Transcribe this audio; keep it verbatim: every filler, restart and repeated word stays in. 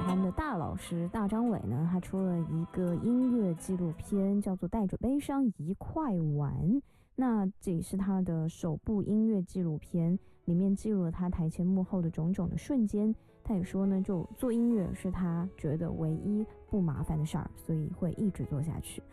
团的大老师大张伟呢，他出了一个音乐纪录片，叫做《带着悲伤一块玩》。那这也是他的首部音乐纪录片，里面记录了他台前幕后的种种的瞬间。他也说呢，就做音乐是他觉得唯一不麻烦的事儿，所以会一直做下去。